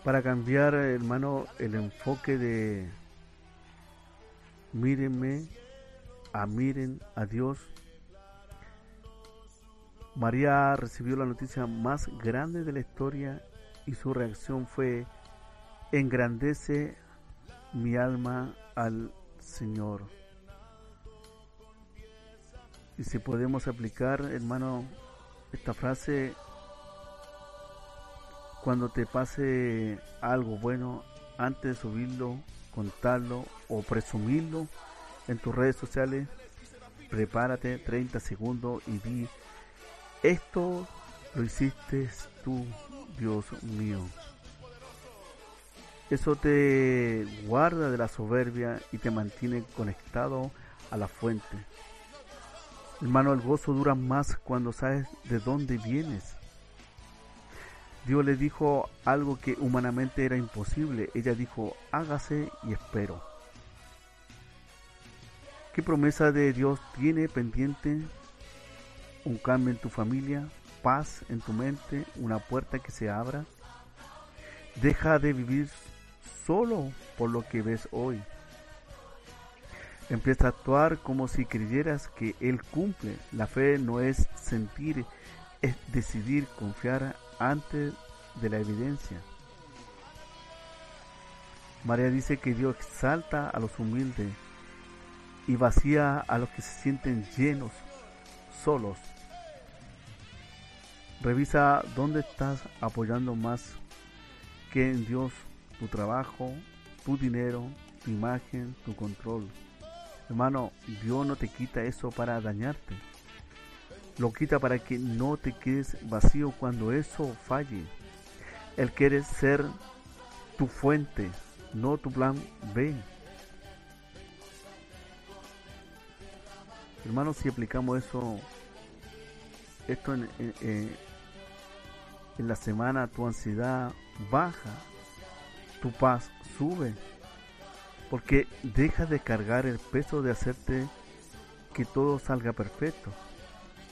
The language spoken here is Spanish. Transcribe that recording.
Para cambiar, hermano, el enfoque de mírenme, miren a Dios. María recibió la noticia más grande de la historia y su reacción fue: engrandece mi alma al Señor. Y si podemos aplicar, hermano, esta frase cuando te pase algo bueno, antes de subirlo, contarlo o presumirlo en tus redes sociales, prepárate 30 segundos y di: esto lo hiciste tú, Dios mío. Eso te guarda de la soberbia y te mantiene conectado a la fuente. Hermano, el gozo dura más cuando sabes de dónde vienes. Dios le dijo algo que humanamente era imposible. Ella dijo: hágase, y espero. ¿Qué promesa de Dios tiene pendiente? Un cambio en tu familia, paz en tu mente, una puerta que se abra. Deja de vivir solo por lo que ves hoy. Empieza a actuar como si creyeras que Él cumple. La fe no es sentir, es decidir confiar antes de la evidencia. María dice que Dios exalta a los humildes y vacía a los que se sienten llenos, solos. Revisa dónde estás apoyando más que en Dios: tu trabajo, tu dinero, tu imagen, tu control. Hermano, Dios no te quita eso para dañarte. Lo quita para que no te quedes vacío cuando eso falle. Él quiere ser tu fuente, no tu plan B. Hermano, si aplicamos esto en la semana, tu ansiedad baja, tu paz sube, porque dejas de cargar el peso de hacerte que todo salga perfecto.